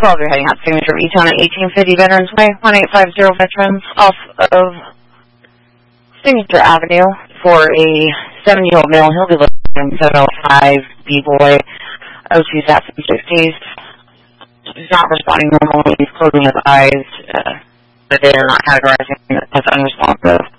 12, you're heading out to Signature E-Town at 1850 Veterans Way, 1850 Veterans, off of Signature Avenue for a 7-year-old male. He'll be living in 705 B-Boy, O2 Saxon 60s. He's not responding normally. He's closing his eyes, but they are not categorizing as unresponsive.